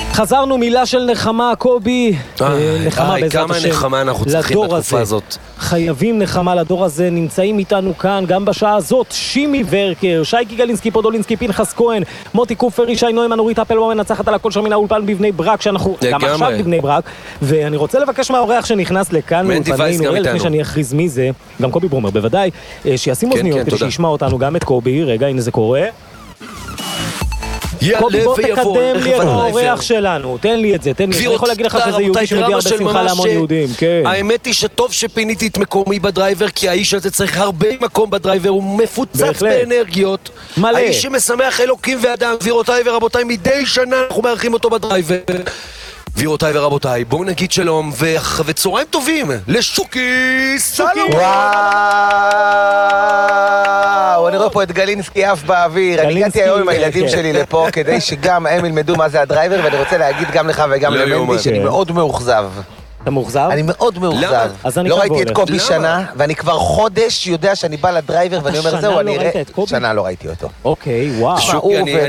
חזרנו, מילה של נחמה, קובי. נחמה בעזרת כמה השם. נחמה אנחנו צריכים בתקופה הזאת. חייבים נחמה לדור הזה. נמצאים איתנו כאן גם בשעה הזאת שימי ורקר, שייקי גלינסקי, פודולינסקי, פנחס כהן, מוטי קופר, ישי נוימן, אורית אפלבום מנצחת על הכל שמינה אולפן בבני ברק, שאנחנו גם עכשיו בבני ברק. ואני רוצה לבקש מהאורח שנכנס לכאן לאולפנינו, לפני שאני אכריז מי זה, גם קובי ברומר בוודאי, שישים אוזניות כדי שישמע אותנו, גם את קובי. רגע, הנה זה קורה. קובי, בוא תקדם לי את האורח שלנו, תן לי את זה, תן לי, אני יכול להגיד לך שזה יהודי שמביא הרבה שמחה להמון יהודים, כן. האמת היא שטוב שפיניתי את מקומי בדרייבר, כי האיש הזה צריך הרבה מקום בדרייבר, הוא מפוצץ באנרגיות. מלא. האיש שמשמח אלוקים ואדם, גבירותיי ורבותיי, מדי שנה אנחנו מארחים אותו בדרייבר. גבירותיי ורבותיי, בואו נגיד שלום וצהריים טובים לשוקי סלומון. וואו, אני רואה פה את גלינסקי אף באוויר. אני הגעתי היום עם הילדים שלי לפה כדי שגם הם ילמדו מה זה הדרייבר, ואני רוצה להגיד גם לך וגם למנדי שאני מאוד מאוכזב. אתה מאוכזב? אני מאוד מאוכזב. לא ראיתי את קובי שנה, ואני כבר חודש יודע שאני בא לדרייבר ואני אומר זהו, אני אראה. שנה לא ראיתי אותו. אוקיי, וואו.